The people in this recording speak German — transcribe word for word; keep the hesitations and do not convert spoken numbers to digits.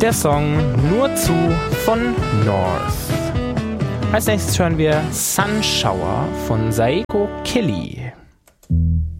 Der Song Nur zu von North. Als nächstes hören wir Sun Shower von Saeko Kelly.